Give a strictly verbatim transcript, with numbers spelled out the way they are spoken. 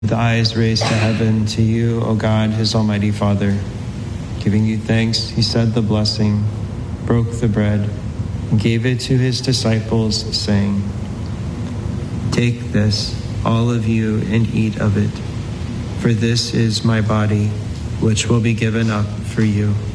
With eyes raised to heaven, to you, O God, his almighty Father, giving you thanks, he said the blessing, broke the bread, and gave it to his disciples, saying, "Take this, all of you, and eat of it, for this is my body, which will be given up for you."